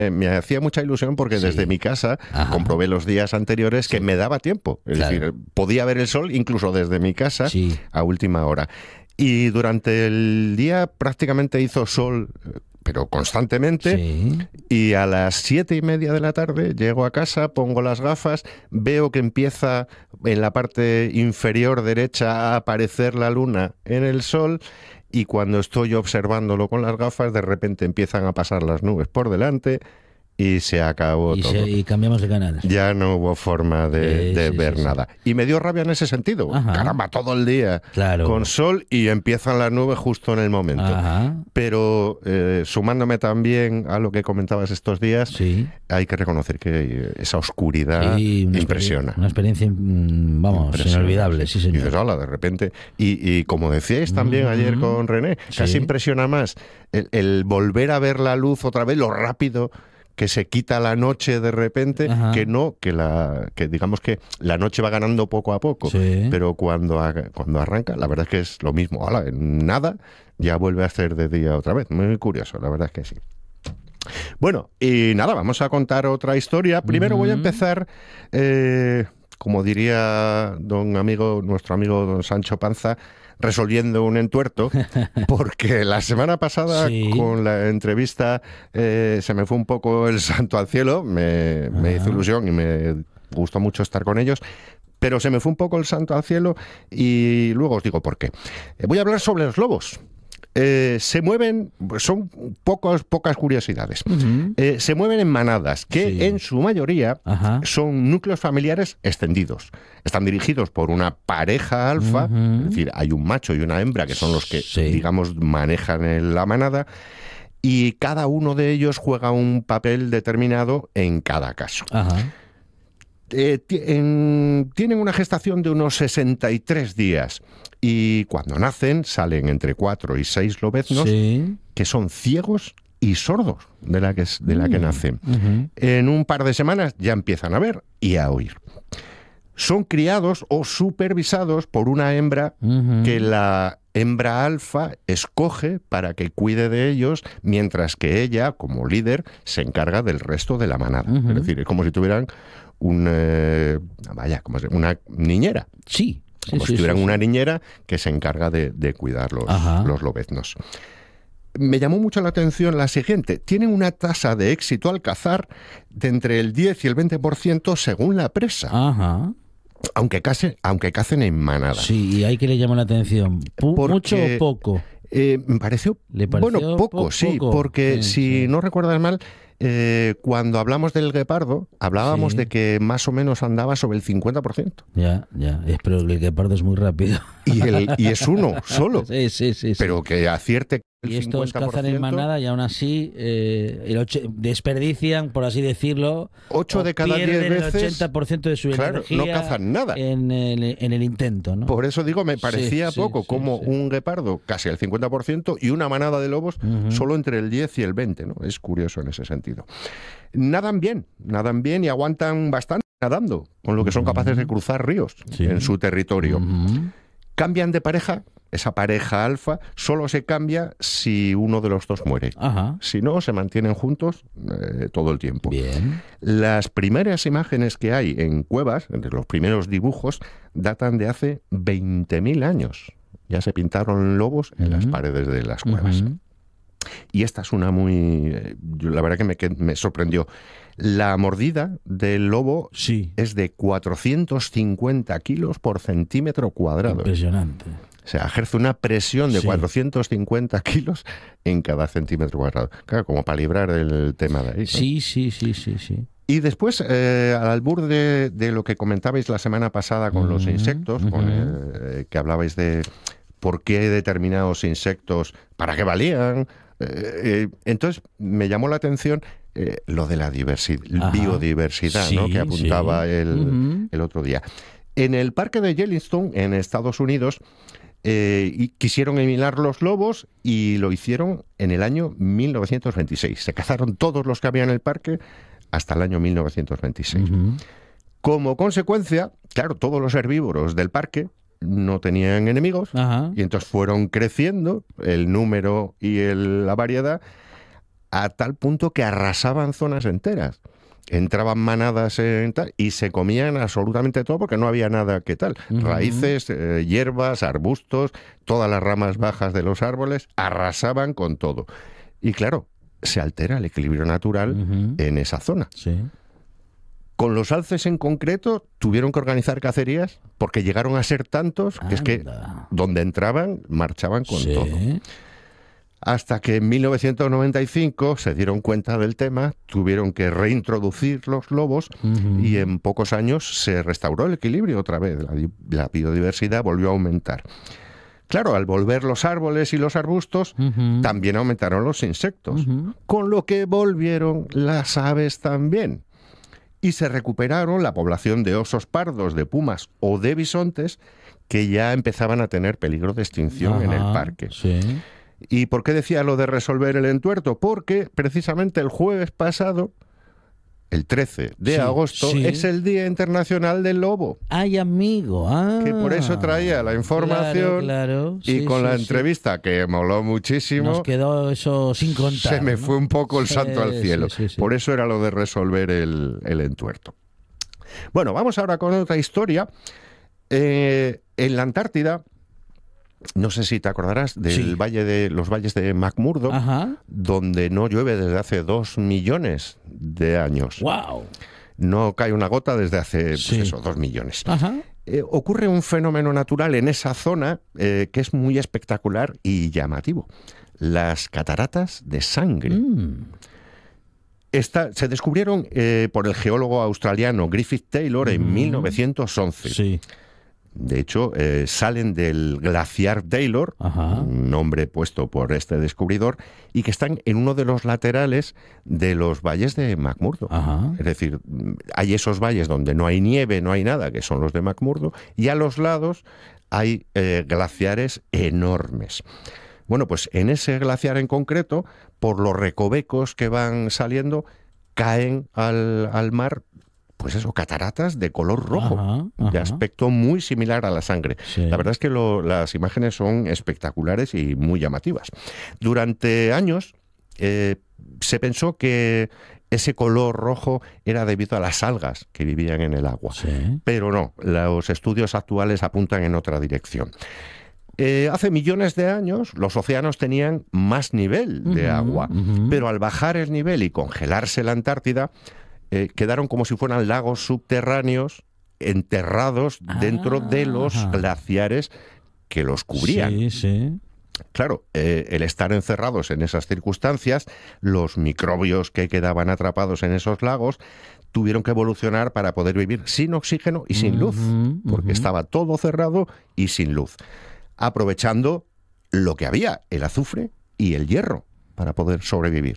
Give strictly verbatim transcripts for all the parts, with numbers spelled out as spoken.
Eh, me hacía mucha ilusión porque Sí. desde mi casa Ajá. comprobé los días anteriores que Sí. me daba tiempo. Es Claro. decir, podía ver el sol incluso desde mi casa Sí. a última hora. Y durante el día prácticamente hizo sol, eh, pero constantemente. Sí. Y a las siete y media de la tarde llego a casa, pongo las gafas, veo que empieza en la parte inferior derecha a aparecer la luna en el sol. Y cuando estoy observándolo con las gafas, de repente empiezan a pasar las nubes por delante y se acabó Y, todo. se- y cambiamos de canal. Ya no hubo forma de, Sí, de sí, ver sí, sí. nada. Y me dio rabia en ese sentido. Ajá. Caramba, todo el día Claro. con sol y empiezan las nubes justo en el momento. Ajá. Pero eh, sumándome también a lo que comentabas estos días, Sí. hay que reconocer que eh, esa oscuridad Sí, una impresiona. experien- Una experiencia, mm, vamos, Impresiona, inolvidable, sí, Y señor. dices, hola, de repente. Y, y como decíais también Ujú. ayer con René, casi Sí. impresiona más el, el volver a ver la luz otra vez, lo rápido que se quita la noche de repente, Ajá. que no, que la que digamos que la noche va ganando poco a poco. Sí. Pero cuando, ha- cuando arranca, la verdad es que es lo mismo. Hola, en nada ya vuelve a ser de día otra vez. Muy curioso, la verdad es que sí. Bueno, y nada, vamos a contar otra historia. Primero voy a Ujú. empezar, eh, como diría don amigo, nuestro amigo don Sancho Panza, resolviendo un entuerto, porque la semana pasada Sí. con la entrevista eh, se me fue un poco el santo al cielo, me, me hizo Ajá. ilusión y me gustó mucho estar con ellos. Pero se me fue un poco el santo al cielo y luego os digo por qué. Eh, Voy a hablar sobre los lobos. Eh, se mueven, son pocos, pocas curiosidades. Ujú. Eh, se mueven en manadas, que Sí. en su mayoría Ajá. son núcleos familiares extendidos. Están dirigidos por una pareja alfa, Ujú. es decir, hay un macho y una hembra que son los que, Sí. digamos, manejan el- la manada, y cada uno de ellos juega un papel determinado en cada caso. Ajá. Eh, ti- en- tienen una gestación de unos sesenta y tres días y cuando nacen salen entre cuatro y seis lobeznos Sí. que son ciegos y sordos de la que, es- de la que Mm. nacen. Ujú. En un par de semanas ya empiezan a ver y a oír. Son criados o supervisados por una hembra Ujú. que la hembra alfa escoge para que cuide de ellos, mientras que ella, como líder, se encarga del resto de la manada. Ujú. Es decir, es como si tuvieran un, eh, vaya, como si- una niñera. Sí. Sí, Como sí, si tuvieran sí, una sí. niñera que se encarga de, de cuidar los, Ajá. los lobeznos. Me llamó mucho la atención la siguiente. Tienen una tasa de éxito al cazar de entre el diez y el veinte por ciento según la presa, Ajá. aunque, case, aunque cacen en manada. Sí, y hay que le llamó la atención. Pu- Porque- ¿Mucho o poco? Eh, me pareció, ¿Le pareció bueno, poco, po- sí, poco? porque Sí, si sí. no recuerdas mal, eh, cuando hablamos del guepardo, hablábamos Sí. de que más o menos andaba sobre el cincuenta por ciento. Ya, ya. Es, pero el guepardo es muy rápido. Y, el, y es uno solo, Sí, sí, sí. sí. pero que acierte el Y estos cincuenta por cazan en ciento. manada y aún así eh, el och- desperdician, por así decirlo, Ocho o de cada diez pierden el veces, ochenta por ciento de su claro, energía no cazan nada. en el, en el intento, ¿no? Por eso digo, me Sí, parecía sí, poco, sí, como sí. un guepardo casi el cincuenta por ciento y una manada de lobos Ujú. solo entre el diez y el veinte, ¿no? Es curioso en ese sentido. Nadan bien, nadan bien y aguantan bastante nadando, con lo que son capaces de cruzar ríos Sí. en su territorio. Ujú. Cambian de pareja, esa pareja alfa solo se cambia si uno de los dos muere. Ajá. Si no, se mantienen juntos eh, todo el tiempo. Bien. Las primeras imágenes que hay en cuevas, entre los primeros dibujos, datan de hace veinte mil años. Ya se pintaron lobos en las Ujú. paredes de las cuevas. Ujú. Y esta es una muy... eh, yo la verdad que me, que me sorprendió. La mordida del lobo Sí. es de cuatrocientos cincuenta kilos por centímetro cuadrado. Impresionante. O sea, ejerce una presión de Sí. cuatrocientos cincuenta kilos en cada centímetro cuadrado. Claro, como para librar el tema de ahí, ¿no? Sí, sí, sí, sí, sí. Y después, eh, al albur de, de lo que comentabais la semana pasada con los Ujú, insectos, con, ujú. eh, que hablabais de por qué determinados insectos, para qué valían. eh, eh, entonces, me llamó la atención eh, lo de la diversidad, Ajá. biodiversidad, ¿no? Sí, Que apuntaba sí. el, Ujú. el otro día. En el parque de Yellowstone, en Estados Unidos, eh, y quisieron eliminar los lobos y lo hicieron en el año mil novecientos veintiséis. Se cazaron todos los que había en el parque hasta el año mil novecientos veintiséis. Ujú. Como consecuencia, claro, todos los herbívoros del parque no tenían enemigos Ajá. y entonces fueron creciendo el número y el- la variedad a tal punto que arrasaban zonas enteras. Entraban manadas en tal, y se comían absolutamente todo porque no había nada que tal. Uh-huh. Raíces, eh, hierbas, arbustos, todas las ramas bajas de los árboles, arrasaban con todo. Y claro, se altera el equilibrio natural uh-huh. en esa zona. Sí. Con los alces en concreto tuvieron que organizar cacerías porque llegaron a ser tantos que Anda. es que donde entraban marchaban con sí. todo. Hasta que en mil novecientos noventa y cinco se dieron cuenta del tema, tuvieron que reintroducir los lobos uh-huh. y en pocos años se restauró el equilibrio otra vez. La, la biodiversidad volvió a aumentar. Claro, al volver los árboles y los arbustos, uh-huh. también aumentaron los insectos, uh-huh. con lo que volvieron las aves también. Y se recuperaron la población de osos pardos, de pumas o de bisontes que ya empezaban a tener peligro de extinción Ajá, en el parque. Sí. ¿Y por qué decía lo de resolver el entuerto? Porque precisamente el jueves pasado, el trece de sí, agosto, sí. es el Día Internacional del Lobo. ¡Ay, amigo! Ah, que por eso traía la información claro, claro. y sí, con sí, la sí. entrevista, que moló muchísimo. Nos quedó eso sin contar. Se me ¿no? fue un poco el sí, santo al cielo. Sí, sí, sí. Por eso era lo de resolver el, el entuerto. Bueno, vamos ahora con otra historia. Eh, en la Antártida, no sé si te acordarás del sí. valle de los valles de McMurdo, Ajá. donde no llueve desde hace dos millones de años. ¡Wow! No cae una gota desde hace sí. pues eso, dos millones. Ajá. Eh, ocurre un fenómeno natural en esa zona eh, que es muy espectacular y llamativo. Las cataratas de sangre. Mm. Esta, se descubrieron eh, por el geólogo australiano Griffith Taylor en mm. mil novecientos once. Sí. De hecho, eh, salen del glaciar Taylor, Ajá. un nombre puesto por este descubridor, y que están en uno de los laterales de los valles de McMurdo. Ajá. Es decir, hay esos valles donde no hay nieve, no hay nada, que son los de McMurdo, y a los lados hay eh, glaciares enormes. Bueno, pues en ese glaciar en concreto, por los recovecos que van saliendo, caen al, al mar, pues eso, cataratas de color rojo, ajá, ajá. de aspecto muy similar a la sangre. Sí. La verdad es que lo, las imágenes son espectaculares y muy llamativas. Durante años eh, se pensó que ese color rojo era debido a las algas que vivían en el agua. Sí. Pero no, los estudios actuales apuntan en otra dirección. Eh, hace millones de años los océanos tenían más nivel de uh-huh, agua, uh-huh. pero al bajar el nivel y congelarse la Antártida, eh, quedaron como si fueran lagos subterráneos enterrados ah, dentro de los ajá. glaciares que los cubrían. Sí, sí. Claro, eh, el estar encerrados en esas circunstancias, los microbios que quedaban atrapados en esos lagos tuvieron que evolucionar para poder vivir sin oxígeno y sin luz, uh-huh, porque uh-huh. estaba todo cerrado y sin luz, aprovechando lo que había, el azufre y el hierro, para poder sobrevivir.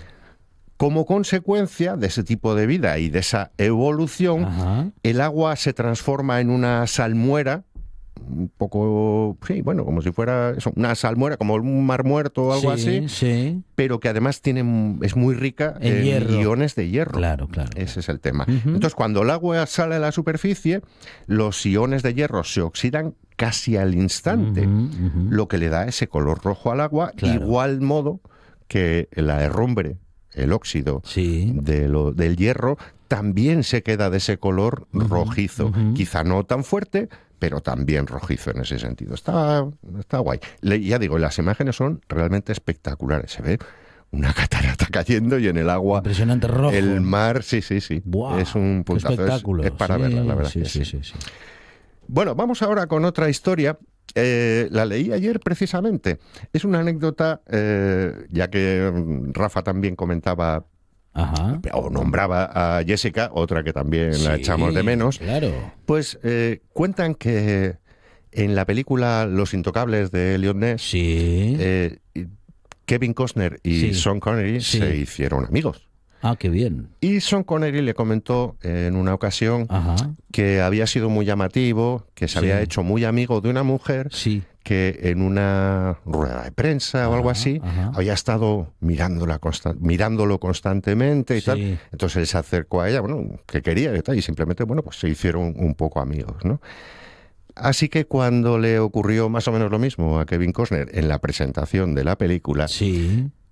Como consecuencia de ese tipo de vida y de esa evolución, ajá. el agua se transforma en una salmuera, un poco, sí, bueno, como si fuera eso, una salmuera, como un mar muerto o algo sí, así, sí. pero que además tiene, es muy rica el en hierro. iones de hierro. Claro, claro. Ese es el tema. Uh-huh. Entonces, cuando el agua sale a la superficie, los iones de hierro se oxidan casi al instante, uh-huh, uh-huh. lo que le da ese color rojo al agua, claro. igual modo que la herrumbre, el óxido sí. de lo, del hierro, también se queda de ese color uh-huh, rojizo. Uh-huh. Quizá no tan fuerte, pero también rojizo en ese sentido. Está, está guay. Le, ya digo, las imágenes son realmente espectaculares. Se ve una catarata cayendo y en el agua... Impresionante rojo. El mar, sí, sí, sí. Wow, es un puntazo. espectáculo. Es, es para sí, verla, la verdad. Sí, que sí, sí. sí, sí. Bueno, vamos ahora con otra historia. Eh, la leí ayer precisamente. Es una anécdota, eh, ya que Rafa también comentaba Ajá. o nombraba a Jessica, otra que también sí, la echamos de menos. Claro. Pues eh, cuentan que en la película Los Intocables de Elliot Ness, sí. eh, Kevin Costner y sí. Sean Connery sí. se hicieron amigos. Ah, qué bien. Y Sean Connery le comentó en una ocasión Ajá. que había sido muy llamativo, que se sí. había hecho muy amigo de una mujer sí. que en una rueda de prensa ajá, o algo así ajá. había estado mirándola constan- mirándolo constantemente y sí. tal. Entonces él se acercó a ella, bueno, que quería y tal, y simplemente, bueno, pues se hicieron un poco amigos, ¿no? Así que cuando le ocurrió más o menos lo mismo a Kevin Costner en la presentación de la película, sí.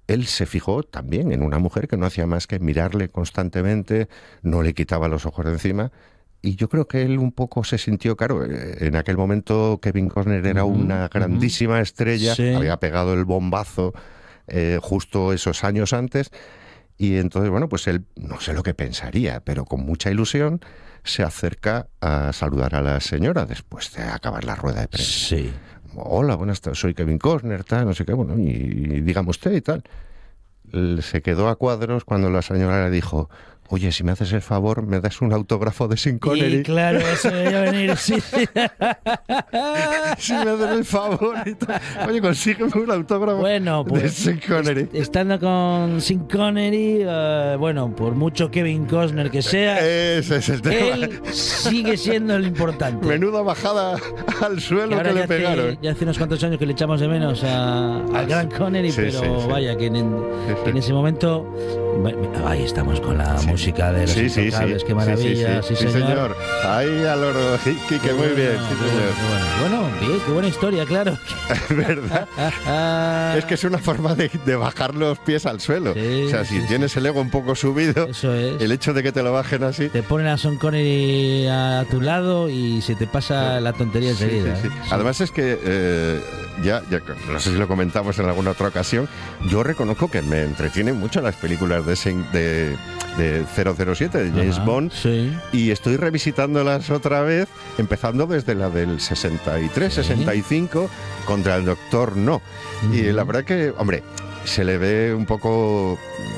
él se fijó también en una mujer que no hacía más que mirarle constantemente, no le quitaba los ojos de encima. Y yo creo que él un poco se sintió, claro, en aquel momento Kevin Costner era uh-huh, una grandísima uh-huh. estrella, sí. había pegado el bombazo eh, justo esos años antes, y entonces, bueno, pues él, no sé lo que pensaría, pero con mucha ilusión, se acerca a saludar a la señora después de acabar la rueda de prensa. Sí. Hola, buenas tardes, soy Kevin Costner, tal, no sé qué, bueno, y, y dígame usted y tal. Se quedó a cuadros cuando la señora le dijo: oye, si me haces el favor, me das un autógrafo de Sean Connery. Y claro, eso debería venir, sí. Si me haces el favor y tal. Oye, consígueme un autógrafo bueno, pues, de Sean Connery. Estando con Sean Connery, uh, bueno, por mucho Kevin Costner que sea, ese es el tema. Él sigue siendo el importante. Menuda bajada al suelo que, que le pegaron. Hace, ya hace unos cuantos años que le echamos de menos a, al gran Connery, sí, pero sí, sí. vaya, que en, sí, sí. en ese momento... Ahí estamos con la sí. música de los sí, Intocables, sí, qué maravilla, sí, sí, sí, sí, señor. señor. Ahí al oro, sí, que muy bueno, bien, sí, señor. Bueno, bueno, bien, qué buena historia, claro. ¿Verdad? Es que es una forma de, de bajar los pies al suelo. Sí, o sea, si sí, tienes sí. el ego un poco subido, eso es. El hecho de que te lo bajen así. Te ponen a Sean Connery a tu lado y se te pasa sí. la tontería enseguida. Sí, sí, sí. ¿eh? Además es que eh, ya, ya, no sé si lo comentamos en alguna otra ocasión, yo reconozco que me entretienen mucho las películas de, de, de cero cero siete, de James Ajá, Bond, sí. y estoy revisitándolas otra vez, empezando desde la del sesenta y tres, sí. sesenta y cinco, contra el Doctor No. Uh-huh. Y la verdad que, hombre, se le ve un poco,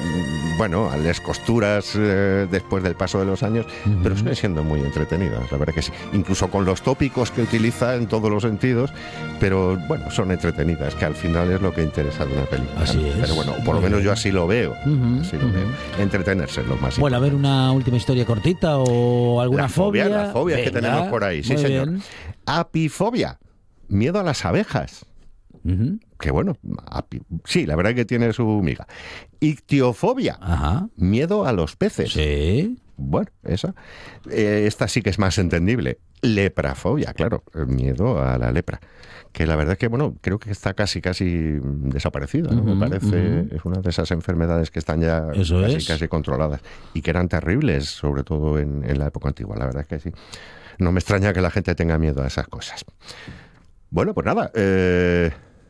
bueno, a las costuras eh, después del paso de los años, uh-huh. pero siguen siendo muy entretenidas, la verdad que sí. Incluso con los tópicos que utiliza en todos los sentidos, pero bueno, son entretenidas, que al final es lo que interesa de una película. Así es. Pero bueno, por lo menos yo así lo veo. Uh-huh. Así lo uh-huh. veo. Entretenerse es lo más importante. Bueno, a ver una última historia cortita o alguna la fobia. fobia. La fobia Venga, que tenemos por ahí, sí, señor. Bien. Apifobia, miedo a las abejas. Uh-huh. Que bueno, sí, la verdad que tiene su miga. Ictiofobia, Ajá. miedo a los peces. Sí. Bueno, esa. Eh, esta sí que es más entendible. Leprafobia, claro, miedo a la lepra. Que la verdad que, bueno, creo que está casi, casi desaparecida, ¿no? Uh-huh, Me parece, uh-huh. es una de esas enfermedades que están ya Eso casi, es. casi controladas. Y que eran terribles, sobre todo en, en la época antigua, la verdad que sí. No me extraña que la gente tenga miedo a esas cosas. Bueno, pues nada, eh...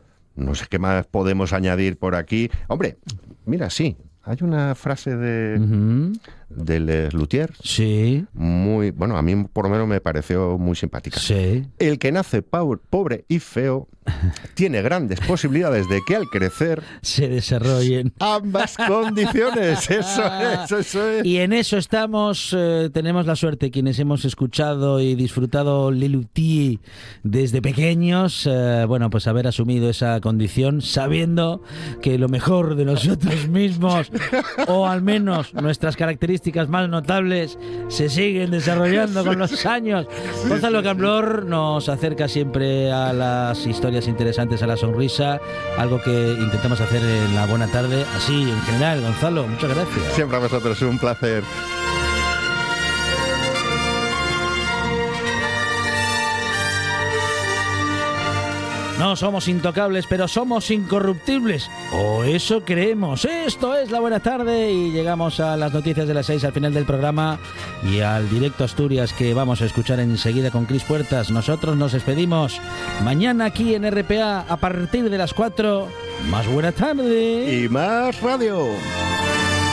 no sé qué más podemos añadir por aquí. Hombre, mira, sí, hay una frase de, uh-huh. de Les Luthiers. Sí. Muy, bueno, a mí por lo menos me pareció muy simpática. Sí. El que nace pau- pobre y feo tiene grandes posibilidades de que al crecer se desarrollen ambas condiciones. Eso es, eso es. Y en eso estamos, eh, tenemos la suerte, quienes hemos escuchado y disfrutado Les Luthiers desde pequeños, eh, bueno, pues haber asumido esa condición, sabiendo que lo mejor de nosotros mismos, o al menos nuestras características más notables, se siguen desarrollando con los años. Gonzalo Camblor nos acerca siempre a las historias interesantes, a la sonrisa, algo que intentamos hacer en la buena tarde, así en general. Gonzalo, muchas gracias. Siempre a vosotros, un placer. No somos intocables, pero somos incorruptibles. O eso creemos. Esto es La Buena Tarde y llegamos a las noticias de las seis al final del programa y al directo Asturias que vamos a escuchar enseguida con Cris Puertas. Nosotros nos despedimos mañana aquí en R P A a partir de las cuatro. Más Buena Tarde. Y más radio.